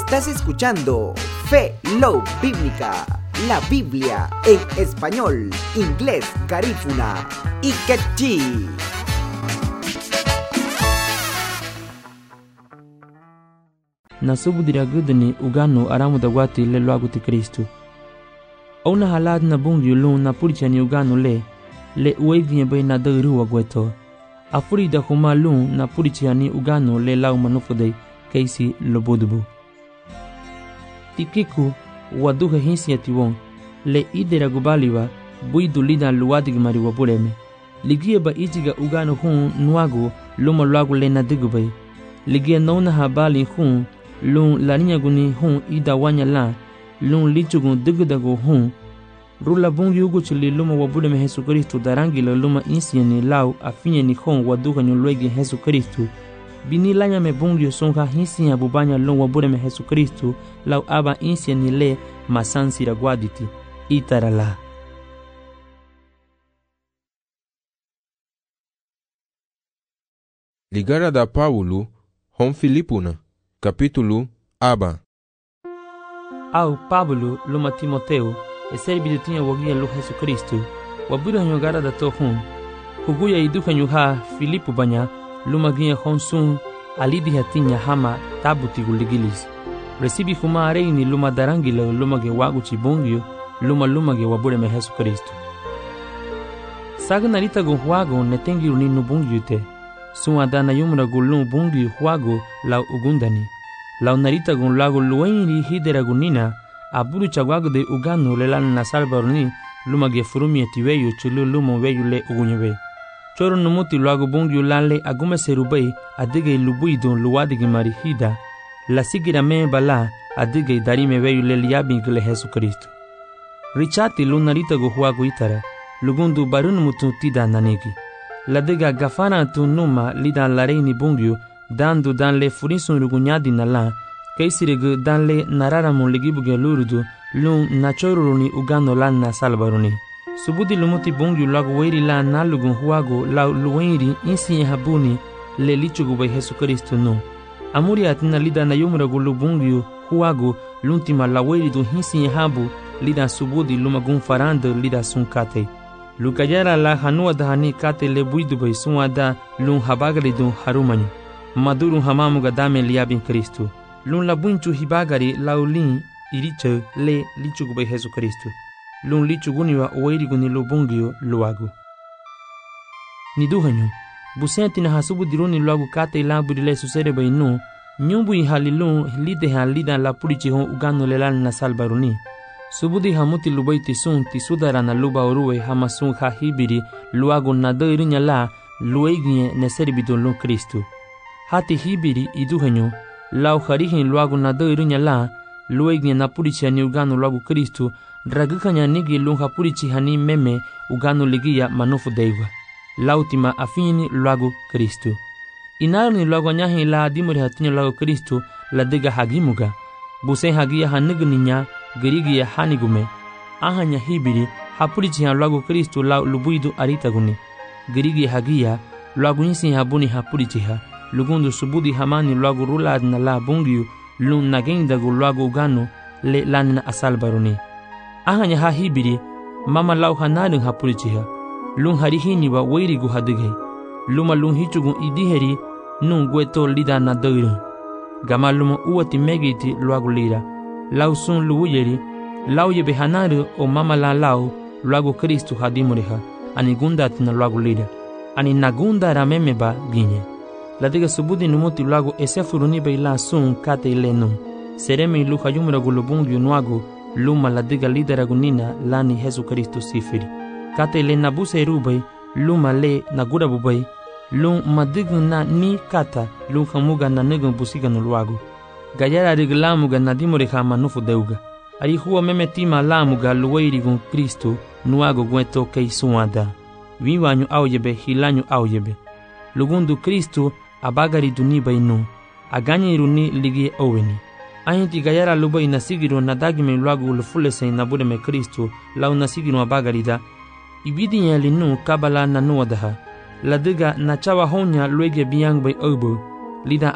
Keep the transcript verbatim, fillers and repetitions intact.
Estás escuchando Fe Love Bíblica, la Biblia en español, inglés, garífuna y quechí. Nasubudira gudani ugano aramuda wati le lwagu ti Kristu. Ona halad na bungi ulun na purichani ugano le, le uwevye bay na dairu wagweto. Afuri da huma lun na purichani ugano le lau manufudai kaisi lobodubu. Tikiku waduha hinsi atiwon, le idera gubaliwa buidu lida luwadig mari wabuleme. Ligia ba ijiga ugano hun nuagu luma lwagu le na digubay. Ligia nauna habali hun lun laninya guni hun ida wanya la lun lichugun digdago hun rula bungi ugu chili luma wabude me Jesu Kristu darangi la luma insieni lau afinye ni hon waduka nyulwegi Jesu Kristu bini lanya me bungi songa hinsi abubanya lun wabude me Jesu Kristu lau aba insieni le masansi ragwaditi itarala. Ligara da Paulo hon Filipuna capítulo aba. Au Pablo luma Timoteo e serbi tinha wagia lu Jesu Kristu wabuda nyogara da tohun huguya iduka nyuha Filipu banya luma gia honsun alidi hatinya hama tabuti guligilis resibi huma areini luma darangila luma ge wagu chibungyo luma luma ge wabude me Jesu Kristu sagna rita go huago netengi uninu bungyo te Sua dana yumra gulun bungi huago lau ugundani. Lau narita gun lago luenri hidera gunina, aburu chagwago de ugano le lan na salvaroni, luma ge furumi etiweyo chulu luma weyu le ugunyewe. Choro numuti lago bungi lanle agume serubei adige lubuidon luwadigi marihida, la sigira me bala adige darime weyu le liabi gile Jesu Kristu. Richati lunarita go huago itara, lugundu barun mutu tida nanegi. La dega gafana tu numa lidan la reini bungyu dandu dan le furisun rugunyadi na la kaisiregu dan le nararamu ligibuge lurudu lun nachoruruni ugano lan na salbaruni subudi lumuti bungyu lagu weiri la nalugun huago la luweiri insi habuni le lichugu by Jesu Kristu no amuri atina lidan na yumra gulu bungyu huago luntima la weiri du hinsi habu lidan subudi lumagun farando lidan sunkate Lukajara la hanua dahani kate le buidu bay suada lun habagari dun harumanyu. Maduru hamamu gadame liabin Kristu. Lun la bunchu hibagari laulin iriche le lichugu bay Jesu Kristu. Lun lichuguni wa oeriguni lubungio luagu. Niduhanyu. Busenti na hasubu diruni luagu kate ilabudi le susere bay nu. Nyumbu ihalilun lide halida la purichi hon ugano lelan na salbaruni. Subudi hamuti lubai tisun tisudara na luba oruwe hamasun hahibiri luago na derinya la lueginye neseribidon lu Kristu. Hati hibiri iduhenyo lau harihin luago na derinya la lueginye na purichi hani ugano luago Kristu dragukanya nigi lunha purichi hani meme ugano ligia manufu deiwa. Lautima afini luago Kristu. Inaru ni luago nyahi la adimuri hatinyo luago Kristu la diga hagimuga. Busen hagia hanigninya gerigi ya hanigume ahanya hibiri hapurichi ha lwago Kristu la lubuidu aritaguni gerigi hagia lwago insi habuni hapurichi ha lugundu subudi hamani lwago rulad na la bungiu lun nagenda gu lwago ugano le lanina asalbaruni ahanya ha hibiri mama lau hanadun hapurichi ha lun harihini wa weirigu hadige luma lun hichugun idiheri nun gweto lida na doiru gama luma uwati megiti lwago lira lau sun luwuyeri lau yebe hanaru o mama la lau luago Kristu hadimureha ani gunda tina luago lida ani nagunda ramemeba ginye la diga subudi numuti luago esefuruni be la sun kate ilenu sereme ilu hayumura gulubungu nuago luma la diga lidera gunina lani Jesu Kristu sifiri kate ile nabuse rubai luma le nagura bubai lum madigu na ni kata lum hamuga na negun busiga no luago Gayara riglamuga nadimuriha manufu deuga. Ari huwa memetima lamuga luweirigun Kristu nuago gweto keisuada. Viwanyu auyebe hilanyu auyebe. Lugundu Kristu abagari duniba inu. Aganye iruni ligi oweni. Ahinti gayara luba inasigiru nadagime luago ulufulese inabudeme Kristu lau nasigiru abagarida. Ibidi nyalinu kabala nanuadaha. Ladiga nachawa honya luege biyang bay obu. Lida